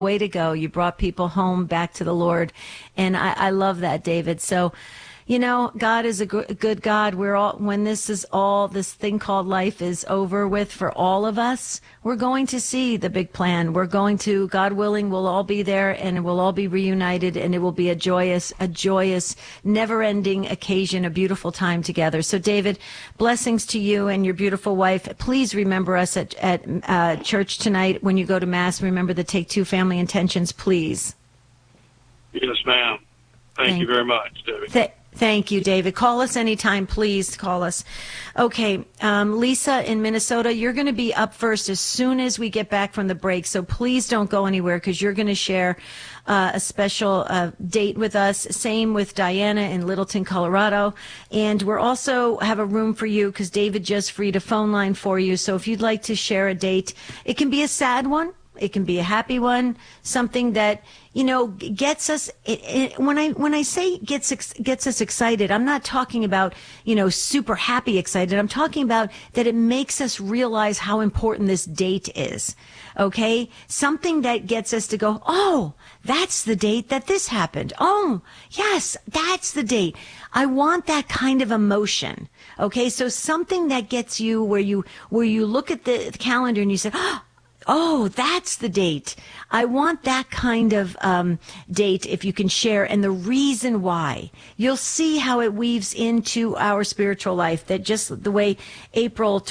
Way to go. You brought people home back to the Lord. And I love that, David. So, God is a good God. We're all, when this thing called life is over with for all of us, we're going to see the big plan. We're going to, God willing, we'll all be there and we'll all be reunited, and it will be a joyous, never ending occasion, a beautiful time together. So David, blessings to you and your beautiful wife. Please remember us at church tonight when you go to Mass. Remember the Take Two family intentions, please. Yes, ma'am. Thank you very much, Debbie. Thank you, David. Call us anytime, please. Call us. Okay, Lisa in Minnesota, you're going to be up first as soon as we get back from the break, so please don't go anywhere because you're going to share a special date with us. Same with Diana in Littleton, Colorado. And we're also have a room for you because David just freed a phone line for you. So if you'd like to share a date, it can be a sad one. It can be a happy one, something that, gets us, when I say gets us excited, I'm not talking about, super happy excited. I'm talking about that it makes us realize how important this date is. Okay? Something that gets us to go, oh, that's the date that this happened. Oh, yes, that's the date. I want that kind of emotion. Okay? So something that gets you where you look at the calendar and you say, oh, that's the date. I want that kind of date if you can share, and the reason why. You'll see how it weaves into our spiritual life, that just the way David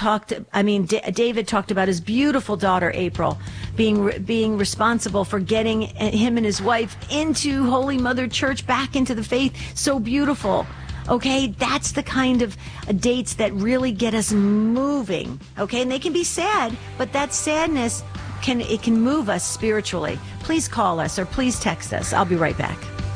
talked about his beautiful daughter, April, being responsible for getting him and his wife into Holy Mother Church, back into the faith. So beautiful. Okay, that's the kind of dates that really get us moving. Okay, and they can be sad, but that sadness can move us spiritually. Please call us or please text us. I'll be right back.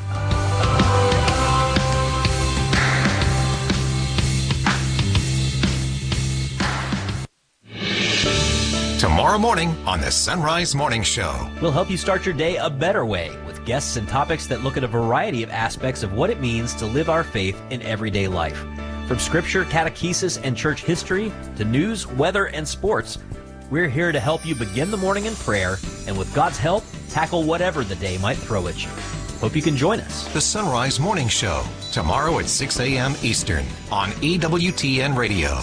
Tomorrow morning on the Sunrise Morning Show, we'll help you start your day a better way with guests and topics that look at a variety of aspects of what it means to live our faith in everyday life. From scripture, catechesis, and church history to news, weather, and sports, we're here to help you begin the morning in prayer and, with God's help, tackle whatever the day might throw at you. Hope you can join us. The Sunrise Morning Show, tomorrow at 6 a.m. Eastern on EWTN Radio.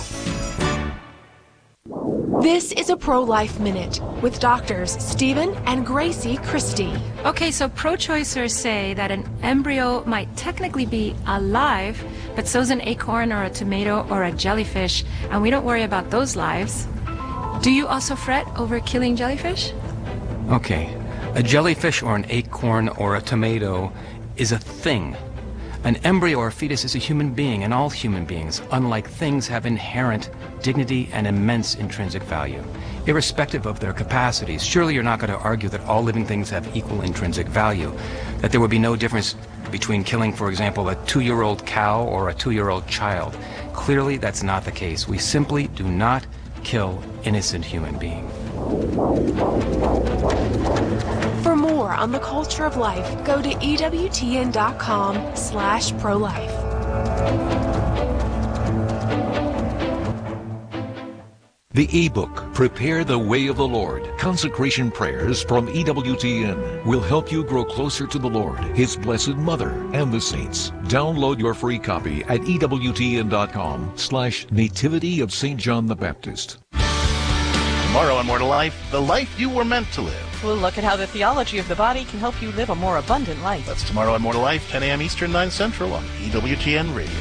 This is a Pro-Life Minute with doctors Stephen and Gracie Christie. Okay, so pro-choicers say that an embryo might technically be alive, but so's an acorn or a tomato or a jellyfish, and we don't worry about those lives. Do you also fret over killing jellyfish? Okay, a jellyfish or an acorn or a tomato is a thing. An embryo or fetus is a human being, and all human beings, unlike things, have inherent dignity and immense intrinsic value, irrespective of their capacities. Surely you're not going to argue that all living things have equal intrinsic value, that there would be no difference between killing, for example, a 2-year-old cow or a 2-year-old child. Clearly, that's not the case. We simply do not kill innocent human beings. For more on the culture of life, go to EWTN.com/pro-life. The ebook, Prepare the Way of the Lord, Consecration Prayers from EWTN, will help you grow closer to the Lord, His Blessed Mother, and the saints. Download your free copy at EWTN.com/Nativity of St. John the Baptist. Tomorrow on More to Life, the life you were meant to live. We'll look at how the theology of the body can help you live a more abundant life. That's tomorrow on More to Life, 10 a.m. Eastern, 9 Central on EWTN Radio.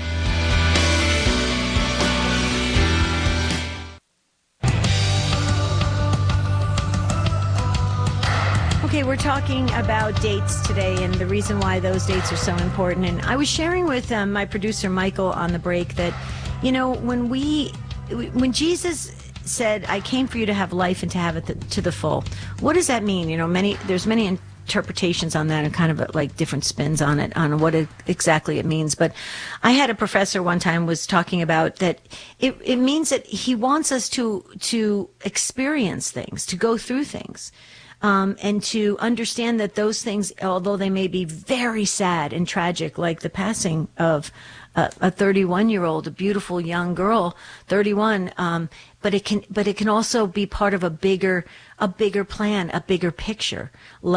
Okay, we're talking about dates today and the reason why those dates are so important. And I was sharing with my producer, Michael, on the break that, when Jesus said, I came for you to have life and to have it to the full. What does that mean? There's many interpretations on that and kind of like different spins on it, on what exactly it means. But I had a professor one time was talking about that it means that he wants us to experience things, to go through things. and to understand that those things, although they may be very sad and tragic, like the passing of a 31-year-old, a beautiful young girl, 31, but it can also be part of a bigger plan, a bigger picture.